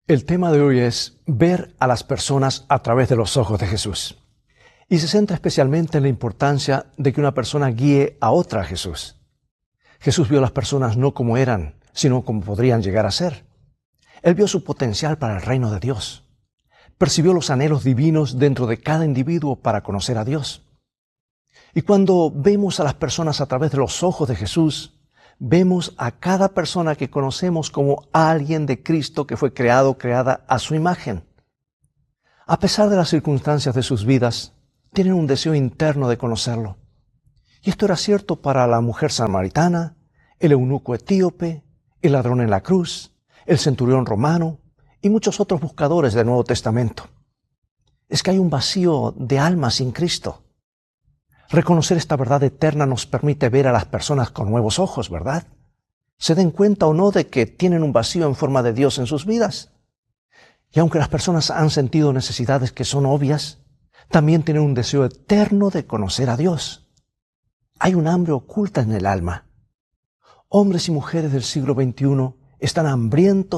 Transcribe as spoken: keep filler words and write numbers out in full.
El tema de hoy es ver a las personas a través de los ojos de Jesús. Y se centra especialmente en la importancia de que una persona guíe a otra a Jesús. Jesús vio a las personas no como eran, sino como podrían llegar a ser. Él vio su potencial para el reino de Dios. Percibió los anhelos divinos dentro de cada individuo para conocer a Dios. Y cuando vemos a las personas a través de los ojos de Jesús, vemos a cada persona que conocemos como alguien de Cristo que fue creado, creada a su imagen. A pesar de las circunstancias de sus vidas, tienen un deseo interno de conocerlo. Y esto era cierto para la mujer samaritana, el eunuco etíope, el ladrón en la cruz, el centurión romano y muchos otros buscadores del Nuevo Testamento. Es que hay un vacío de alma sin Cristo. Reconocer esta verdad eterna nos permite ver a las personas con nuevos ojos, ¿verdad? Se den cuenta o no de que tienen un vacío en forma de Dios en sus vidas. Y aunque las personas han sentido necesidades que son obvias, también tienen un deseo eterno de conocer a Dios. Hay un hambre oculta en el alma. Hombres y mujeres del siglo veintiuno están hambrientos